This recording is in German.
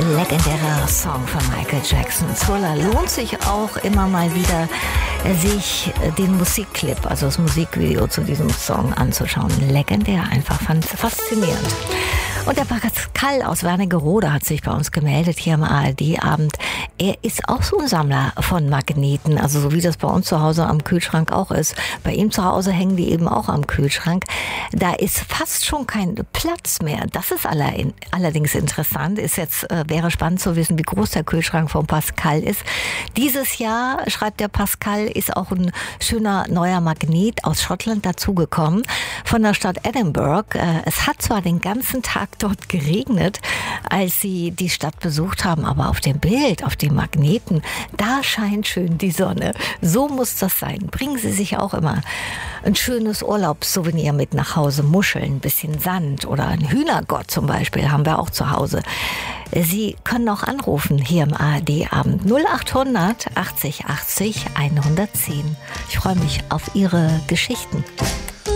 Legendärer Song von Michael Jackson. Thriller. Lohnt sich auch immer mal wieder, sich den Musikclip, also das Musikvideo zu diesem Song anzuschauen. Legendär, einfach faszinierend. Und der Pascal aus Wernigerode hat sich bei uns gemeldet hier am ARD-Abend. Er ist auch so ein Sammler von Magneten, also so wie das bei uns zu Hause am Kühlschrank auch ist. Bei ihm zu Hause hängen die eben auch am Kühlschrank. Da ist fast schon kein Platz mehr. Das ist allerdings interessant. Wäre spannend zu wissen, wie groß der Kühlschrank von Pascal ist. Dieses Jahr, schreibt der Pascal, ist auch ein schöner neuer Magnet aus Schottland dazugekommen von der Stadt Edinburgh. Es hat zwar den ganzen Tag dort geregnet, als sie die Stadt besucht haben, aber auf dem Bild, auf dem Magneten, da scheint schön die Sonne. So muss das sein. Bringen Sie sich auch immer ein schönes Urlaubssouvenir mit nach Hause. Muscheln, ein bisschen Sand oder ein Hühnergott zum Beispiel haben wir auch zu Hause. Sie können auch anrufen hier im ARD-Abend 0800 80 80 110. Ich freue mich auf Ihre Geschichten.